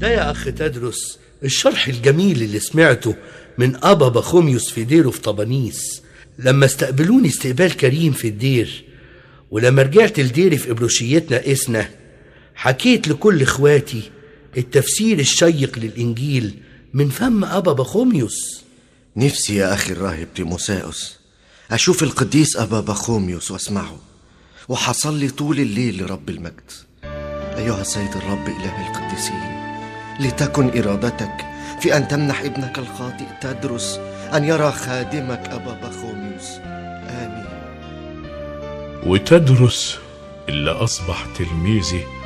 ده يا أخ تدرس الشرح الجميل اللي سمعته من أبا بخوميوس في ديره في طبانيس لما استقبلوني استقبال كريم في الدير، ولما رجعت لديري في إبروشيتنا إسنا حكيت لكل إخواتي التفسير الشيق للإنجيل من فم أبا بخوميوس. نفسي يا أخي الراهب تيموساوس أشوف القديس أبا بخوميوس وأسمعه، وحصلي طول الليل لرب المجد. أيها السيد الرب إله القديسين، لتكن إرادتك في أن تمنح ابنك الخاطئ تدرس أن يرى خادمك أبا بخوميوس. آمين. وتدرس اللي أصبح تلميذي